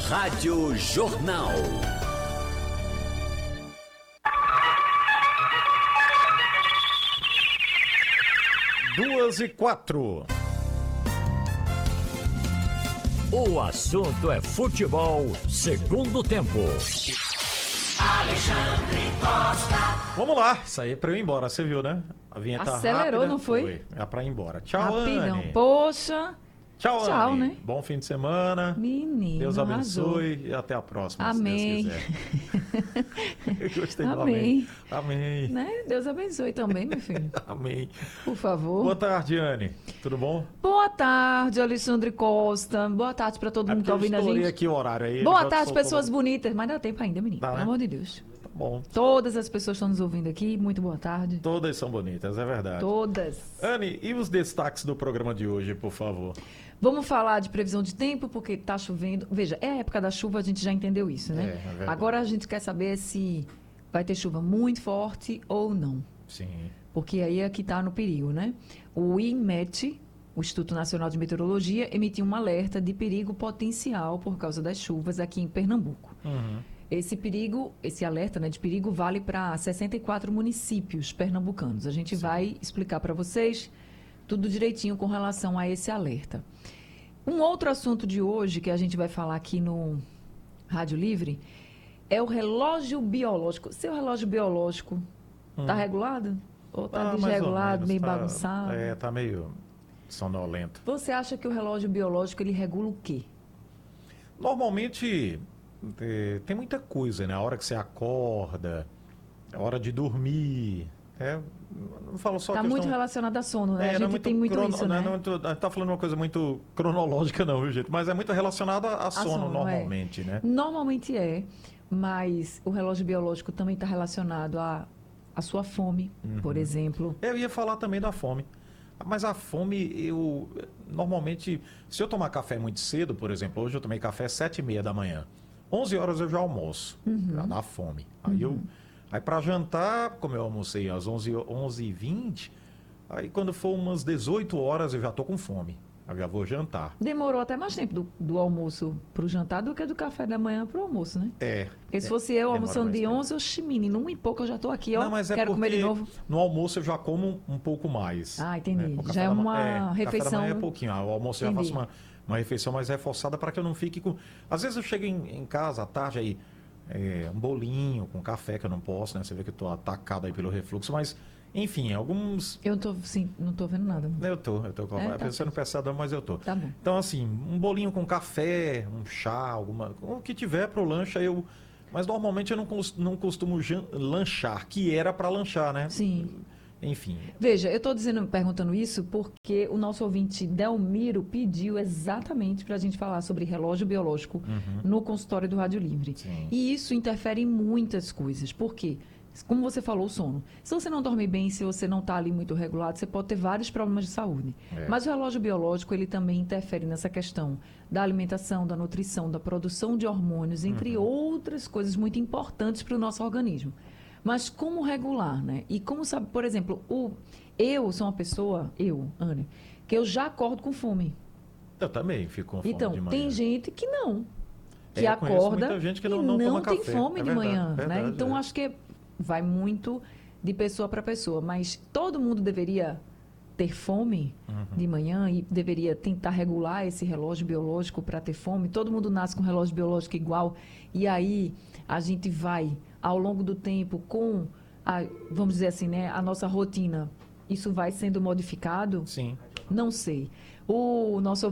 Rádio Jornal. Duas e 4. O assunto é futebol, segundo tempo. Alexandre Costa. Vamos lá, isso aí é pra eu ir embora, você viu, né? A vinheta acelerou, rápida, não foi? É pra ir embora. Tchau, Rapidão. Anne. Poxa. Tchau, Tchau, Anne. né? Bom fim de semana. Menino, Deus abençoe arrasou. e até a próxima, Amém. se Deus quiser. Eu gostei do Amém. Amém. Né? Deus abençoe também, meu filho. Amém. Por favor. Boa tarde, Anne. Tudo bom? Boa tarde, Alexandre Costa. Boa tarde pra todo mundo que tá ouvindo a gente. Aqui o horário aí. Boa tarde, pessoas bonitas. Mas dá tempo ainda, menino. Dá, Pelo né? amor de Deus. Tá bom. Todas as pessoas estão nos ouvindo aqui. Muito boa tarde. Todas são bonitas, é verdade. Todas. Anne, e os destaques do programa de hoje, por favor? Vamos falar de previsão de tempo, porque tá chovendo. Veja, é a época da chuva, a gente já entendeu isso, né? É verdade. Agora a gente quer saber se vai ter chuva muito forte ou não. Sim. Porque aí é que está no perigo, né? O INMET, o Instituto Nacional de Meteorologia, emitiu um alerta de perigo potencial por causa das chuvas aqui em Pernambuco. Uhum. Esse perigo, esse alerta, né, de perigo vale para 64 municípios pernambucanos. A gente vai explicar para vocês tudo direitinho com relação a esse alerta. Um outro assunto de hoje que a gente vai falar aqui no Rádio Livre é o relógio biológico. Seu relógio biológico está regulado? Ou está Mais ou desregulado, menos, meio tá- bagunçado? tá meio sonolento. Você acha que o relógio biológico ele regula o quê? Normalmente tem muita coisa, né? A hora que você acorda, a hora de dormir. Não falo só Está questão... muito relacionado a sono, né? É, A não é gente muito tem muito isso, né? Não tá falando uma coisa muito cronológica, não, viu, gente? Mas é muito relacionado a sono, normalmente, né? Normalmente é, mas o relógio biológico também está relacionado à sua fome, por exemplo. Eu ia falar também da fome. Mas a fome, normalmente, se eu tomar café muito cedo, por exemplo, hoje eu tomei café às 7h30 da manhã. 11 horas eu já almoço, já dá fome. Aí para jantar, como eu almocei às 11h20, aí quando for umas 18 horas eu já tô com fome. Eu já vou jantar. Demorou até mais tempo do almoço para o jantar do que do café da manhã para o almoço, né? Porque se fosse eu demora almoçando mais de tempo. 11, oxi, menino, 1 e pouco eu já estou aqui, ó, Não, mas é quero comer de porque novo. no almoço eu já como um pouco mais. Ah, entendi. O café Já é da uma café refeição. da manhã é pouquinho. O almoço eu já Entendi. faço uma refeição mais reforçada para que eu não fique com... Às vezes eu chego em casa à tarde aí, um bolinho com café que eu não posso, né? Você vê que eu tô atacado aí pelo refluxo, mas enfim, alguns... Eu tô, sim, não tô vendo nada. Eu tô com a tá pessoa não percebe, mas eu tô. Tá bom. Então, assim, um bolinho com café, um chá, o que tiver pro lanche, eu... Mas normalmente eu não costumo lanchar, que era para lanchar, né? Sim. Enfim. Veja, eu estou perguntando isso porque o nosso ouvinte Delmiro pediu exatamente para a gente falar sobre relógio biológico no consultório do Rádio Livre. Sim. E isso interfere em muitas coisas. Por quê? Como você falou, o sono. Se você não dorme bem, se você não está ali muito regulado, você pode ter vários problemas de saúde. Mas o relógio biológico, ele também interfere nessa questão da alimentação, da nutrição, da produção de hormônios, entre outras coisas muito importantes para o nosso organismo. Mas como regular, né? E como sabe, por exemplo, eu sou uma pessoa, Anne, que eu já acordo com fome. Eu também fico com fome Então, de manhã. tem gente que não. Que Eu conheço acorda muita gente que e não toma tem café. fome É de verdade, manhã, né? verdade, Então, é. acho que vai muito de pessoa para pessoa. Mas todo mundo deveria ter fome de manhã e deveria tentar regular esse relógio biológico para ter fome. Todo mundo nasce com relógio biológico igual. E aí, a gente vai, ao longo do tempo, vamos dizer assim, né, a nossa rotina, isso vai sendo modificado? Sim. Não sei. O nosso